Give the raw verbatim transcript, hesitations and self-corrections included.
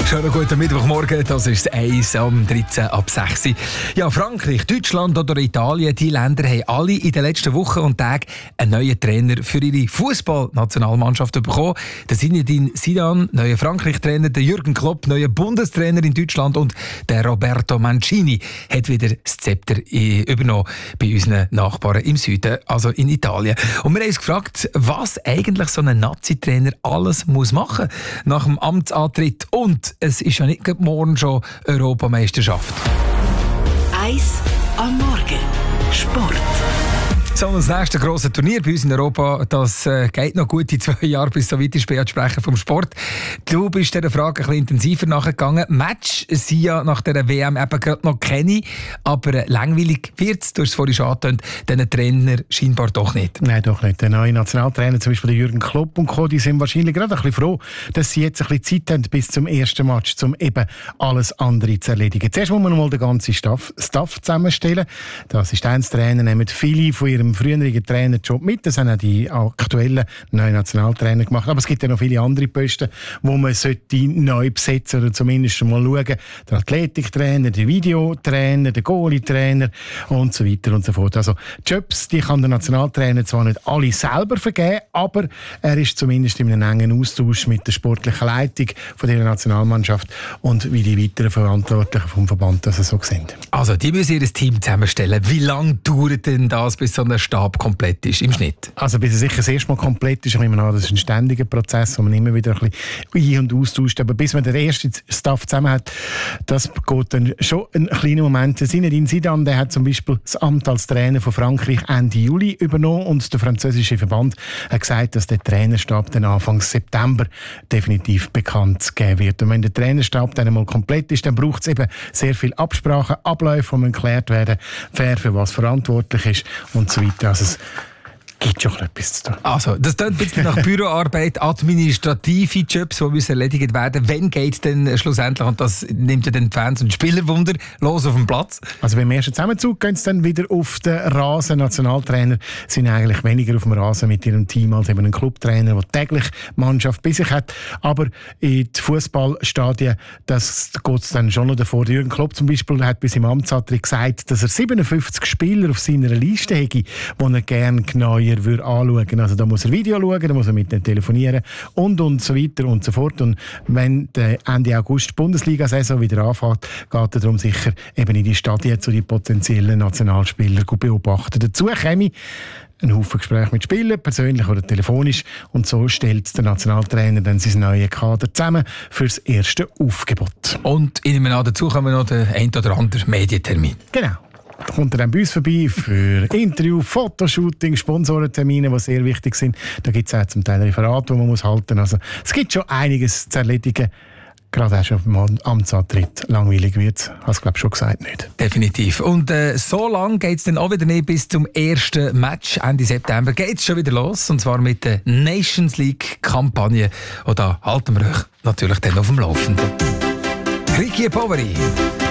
Schönen guten Mittwochmorgen, das ist das eins am dreizehn ab sechs. Ja, Frankreich, Deutschland oder Italien, die Länder haben alle in den letzten Wochen und Tagen einen neuen Trainer für ihre Fußballnationalmannschaft bekommen. Der Zinedine Zidane, neuer Frankreich-Trainer, der Jürgen Klopp, neuer Bundestrainer in Deutschland und der Roberto Mancini hat wieder das Zepter übernommen bei unseren Nachbarn im Süden, also in Italien. Und wir haben uns gefragt, was eigentlich so ein Nazi-Trainer alles muss machen nach dem Amtsantritt. Und es ist ja nicht morgen schon Europameisterschaft. Eis am Morgen. Sport. So, das nächste grosse Turnier bei uns in Europa, das äh, geht noch gute zwei Jahre, bis so weit ist bei sprechen vom Sport. Du bist dieser Frage ein bisschen intensiver nachgegangen. Match sind ja nach dieser W M eben gerade noch keine, aber äh, langweilig wird es, du hast es vorhin schon angetönt, diesen Trainer scheinbar doch nicht. Nein, doch nicht. Der neue Nationaltrainer, zum Beispiel der Jürgen Klopp und Co., die sind wahrscheinlich gerade ein bisschen froh, dass sie jetzt ein bisschen Zeit haben bis zum ersten Match, um eben alles andere zu erledigen. Zuerst muss man mal den ganzen Staff, Staff zusammenstellen. Der Assistenztrainer nehmen viele von ihrem früheren Trainerjob mit. Das haben auch die aktuellen neuen Nationaltrainer gemacht. Aber es gibt ja noch viele andere Posten, wo man sollte neu besetzen oder zumindest mal schauen. Der Athletiktrainer, der Videotrainer, der Goalie-Trainer und so weiter und so fort. Also Jobs, die kann der Nationaltrainer zwar nicht alle selber vergeben, aber er ist zumindest in einem engen Austausch mit der sportlichen Leitung von dieser Nationalmannschaft und wie die weiteren Verantwortlichen vom Verband das so sind. Also die müssen ihr Team zusammenstellen. Wie lange dauert denn das, bis so ein Stab komplett ist im Schnitt? Also bis er sicher das erste Mal komplett ist, ich nehme an, das ist ein ständiger Prozess, wo man immer wieder ein bisschen ein- und austauscht. Aber bis man den ersten Staff zusammen hat, das geht dann schon einen kleinen Moment. Zinedine Zidane, der hat zum Beispiel das Amt als Trainer von Frankreich Ende Juli übernommen und der französische Verband hat gesagt, dass der Trainerstab dann Anfang September definitiv bekannt geben wird. Und wenn der Trainerstab dann einmal komplett ist, dann braucht es eben sehr viel Absprachen, Abläufe, die geklärt werden, wer für was verantwortlich ist und so weiter. Also es gibt schon etwas zu tun. Also, das klingt ein bisschen nach Büroarbeit, administrative Jobs, die müssen erledigt werden. Wann geht es denn schlussendlich, und das nimmt ja den Fans und Spielerwunder, los auf dem Platz? Also beim ersten Zusammenzug gehen sie dann wieder auf den Rasen. Nationaltrainer sind eigentlich weniger auf dem Rasen mit ihrem Team als eben ein Clubtrainer, der täglich Mannschaft bei sich hat. Aber in die Fußballstadien, das geht es dann schon noch davor. Jürgen Klopp zum Beispiel hat bis im Amtsantritt gesagt, dass er siebenundfünfzig Spieler auf seiner Liste hätte, die er gerne genauer würde anschauen. Also da muss er Video schauen, da muss er mit denen telefonieren und und so weiter und so fort. Und wenn der Ende August die Bundesliga-Saison wieder anfängt, geht er darum sicher eben in die Stadien zu den potenziellen Nationalspielern beobachten. Dazu käme ein Haufen Gespräche mit Spielern, persönlich oder telefonisch. Und so stellt der Nationaltrainer dann sein neues Kader zusammen für das erste Aufgebot. Und in einem Jahr dazu kommen noch der ein oder andere Medientermin. Genau. Da kommt er dann bei uns vorbei für Interview, Fotoshooting, Sponsorentermine, die sehr wichtig sind. Da gibt es auch zum Teil Referate, die man muss halten muss. Also es gibt schon einiges zu erledigen. Gerade auch schon beim Amtsantritt. Langweilig wird es, hast du glaube schon gesagt, nicht. Definitiv. Und äh, so lange geht es dann auch wieder nicht bis zum ersten Match. Ende September geht es schon wieder los. Und zwar mit der Nations League-Kampagne. Und da halten wir euch natürlich dann auf dem Laufenden. Ricky Poveri.